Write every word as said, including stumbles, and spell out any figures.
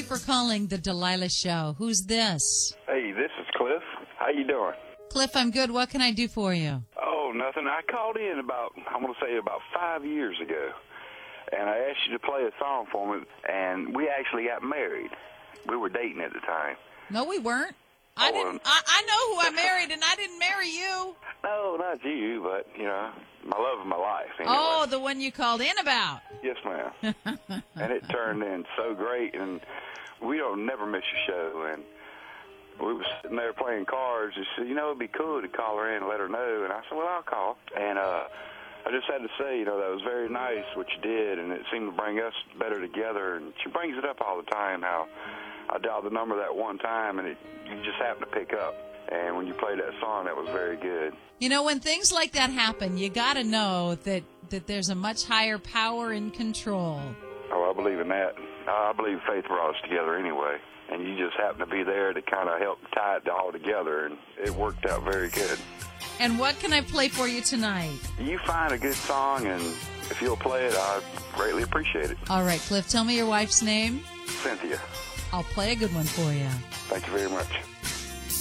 for calling the Delilah Show. Who's this? Hey, this is Cliff. How you doing? Cliff, I'm good. What can I do for you? Oh, nothing. I called in about, I'm going to say about five years ago, and I asked you to play a song for me, and we actually got married. We were dating at the time. No, we weren't. I Oh, didn't. um, I, I know who I married, and I didn't marry you. No, not you, but, you know, my love of my life. Anyway. Oh, the one you called in about. Yes, ma'am. And it turned in so great, and we don't never miss a show, and we were sitting there playing cards. She said, you know, it'd be cool to call her in and let her know. And I said, well, I'll call. And uh, I just had to say, you know, that was very nice what you did, and it seemed to bring us better together. And she brings it up all the time, how I dialed the number that one time, and it, you just happened to pick up. And when you played that song, that was very good. You know, when things like that happen, you got to know that, that there's a much higher power in control. Oh, I believe in that. I believe faith brought us together anyway. And you just happened to be there to kind of help tie it all together, and it worked out very good. And what can I play for you tonight? You find a good song, and if you'll play it, I greatly appreciate it. All right, Cliff, tell me your wife's name. Cynthia. I'll play a good one for you. Thank you very much.